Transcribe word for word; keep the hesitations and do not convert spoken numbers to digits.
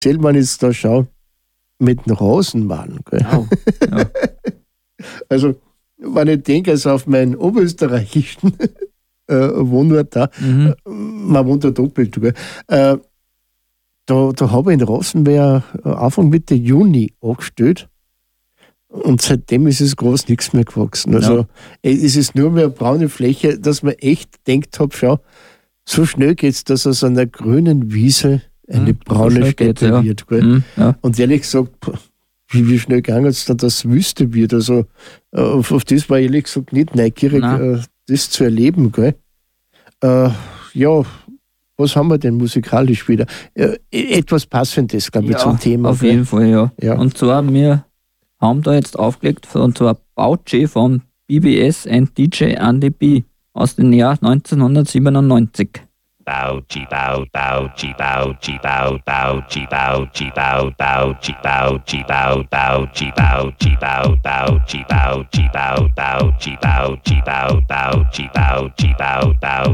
speziell wenn ich jetzt da schaue, mit dem Rasenmann. Gell? Wow. Ja. Also, wenn ich denke also auf meinen oberösterreichischen äh, Wohnort da, Mhm. äh, man wohnt da doppelt, gell? Äh, da, da habe ich in Rosenberg Anfang Mitte Juni angestellt und seitdem ist es groß nichts mehr gewachsen. Also Ja. es ist nur mehr eine braune Fläche, dass man echt denkt habe, schau, so schnell geht es, dass aus einer grünen Wiese eine Mhm, so braune schnell geht's, Stätte ja. wird. Gell? Mhm. Ja. Und ehrlich gesagt, puh, wie, wie schnell gegangen es dann, dass Wüste wird. Also äh, auf, auf das war ich ehrlich gesagt nicht neugierig, Nein. äh, das zu erleben. Gell? Äh, ja, was haben wir denn musikalisch wieder? Äh, etwas Passendes, glaube ich, Ja, zum Thema. auf gell? jeden Fall, ja. Ja. Und zwar, wir haben da jetzt aufgelegt, und zwar Bauchi von B B S and D J Andy B aus dem Jahr neunzehnhundertsiebenundneunzig. Bauchi, bau, bauchi, bauchi, bau, bauchi, bauchi, bau, bauchi, bauchi, bau, bauchi, bauchi, bau, bauchi, bauchi, bau, bauchi, bauchi, bau, bauchi, bauchi, bau, bau.